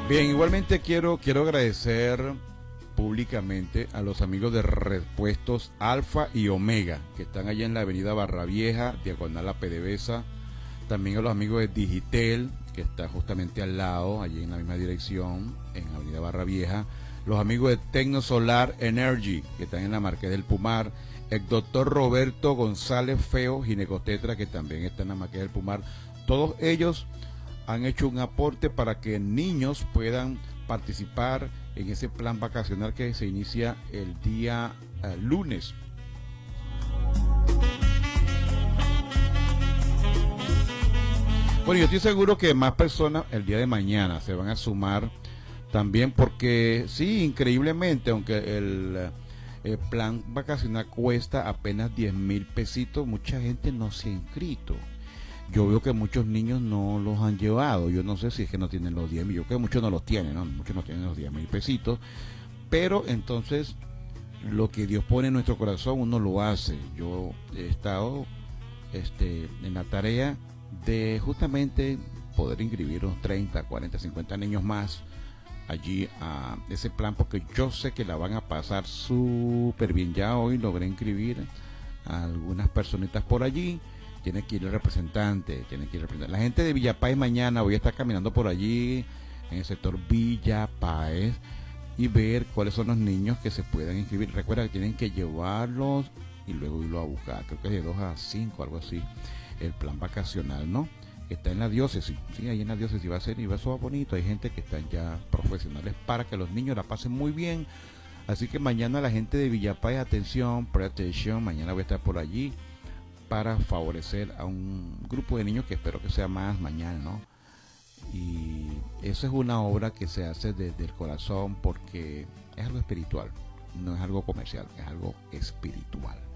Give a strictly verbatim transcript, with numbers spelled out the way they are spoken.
Bien, igualmente quiero, quiero agradecer públicamente a los amigos de Repuestos Alfa y Omega, que están allá en la avenida Barravieja, diagonal a PDVSA. También a los amigos de Digitel, que está justamente al lado, allí en la misma dirección, en la avenida Barravieja. Los amigos de Tecno Solar Energy, que están en la Marqués del Pumar. El doctor Roberto González Feo, ginecotetra, que también está en la Marqués del Pumar. Todos ellos han hecho un aporte para que niños puedan participar en ese plan vacacional que se inicia el día uh, lunes. Bueno, yo estoy seguro que más personas el día de mañana se van a sumar también, porque sí, increíblemente, aunque el, el plan vacacional cuesta apenas diez mil pesitos, mucha gente no se ha inscrito. Yo veo que muchos niños no los han llevado. Yo no sé si es que no tienen los diez mil. Yo creo que muchos no los tienen, ¿no? Muchos no tienen los diez mil pesitos. Pero entonces, lo que Dios pone en nuestro corazón, uno lo hace. Yo he estado este, en la tarea de justamente poder inscribir unos treinta, cuarenta, cincuenta niños más allí a ese plan, porque yo sé que la van a pasar súper bien. Ya hoy logré inscribir a algunas personitas por allí. Tiene que ir el representante, tiene que ir el representante. La gente de Villa Páez mañana voy a estar caminando por allí, en el sector Villa Páez, y ver cuáles son los niños que se puedan inscribir. Recuerda que tienen que llevarlos y luego irlo a buscar. Creo que es de dos a cinco, algo así, el plan vacacional, ¿no? Está en la diócesis, sí, ahí en la diócesis va a ser, y va a ser bonito. Hay gente que están ya profesionales para que los niños la pasen muy bien. Así que mañana la gente de Villa Páez, atención, atención, mañana voy a estar por allí para favorecer a un grupo de niños que espero que sea más mañana, ¿no? Y eso es una obra que se hace desde el corazón, porque es algo espiritual, no es algo comercial, es algo espiritual.